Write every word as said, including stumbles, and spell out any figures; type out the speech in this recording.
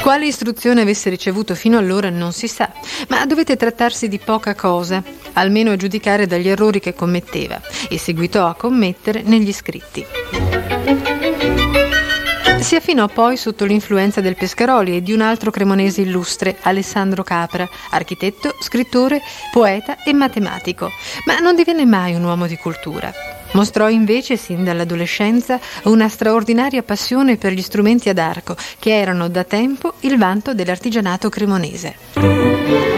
Quale istruzione avesse ricevuto fino allora non si sa, ma dovette trattarsi di poca cosa, almeno a giudicare dagli errori che commetteva e seguitò a commettere negli scritti. Si affinò poi sotto l'influenza del Pescaroli e di un altro cremonese illustre, Alessandro Capra, architetto, scrittore, poeta e matematico, ma non divenne mai un uomo di cultura. Mostrò invece sin dall'adolescenza una straordinaria passione per gli strumenti ad arco, che erano da tempo il vanto dell'artigianato cremonese.